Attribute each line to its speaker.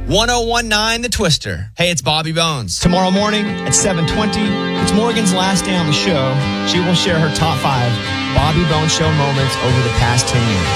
Speaker 1: 1019 The Twister. Hey, it's Bobby Bones.
Speaker 2: Tomorrow morning at 7:20, it's Morgan's last day on the show. She will share her top 5 Bobby Bones Show moments over the past 10 years.